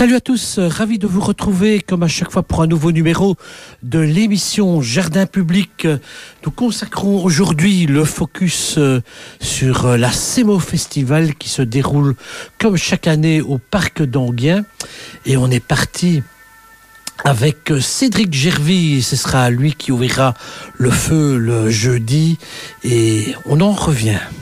Salut à tous, ravi de vous retrouver comme à chaque fois pour un nouveau numéro de l'émission Jardin Public. Nous consacrons aujourd'hui le focus sur la Semo Festival qui se déroule comme chaque année au Parc d'Enghien. Et on est parti avec Cédric Gervy, ce sera lui qui ouvrira le feu le jeudi et on en revient.